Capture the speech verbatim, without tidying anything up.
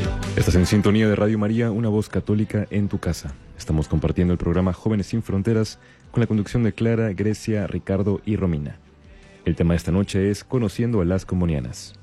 Estás en sintonía de Radio María, una voz católica en tu casa. Estamos compartiendo el programa Jóvenes sin Fronteras con la conducción de Clara, Grecia, Ricardo y Romina. El tema de esta noche es Conociendo a las Comunianas.